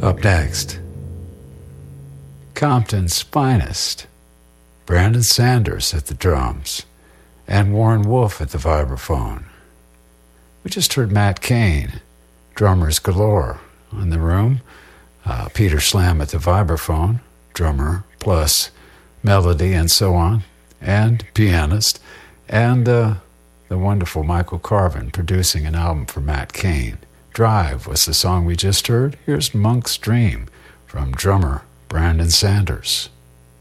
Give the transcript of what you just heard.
Up next, Compton's finest, Brandon Sanders at the drums and Warren Wolf at the vibraphone. We just heard Matt Cain, drummers galore in the room, Peter Slam at the vibraphone, drummer plus melody and so on, and pianist, and the wonderful Michael Carvin producing an album for Matt Cain. Drive was the song we just heard. Here's Monk's Dream from drummer Brandon Sanders.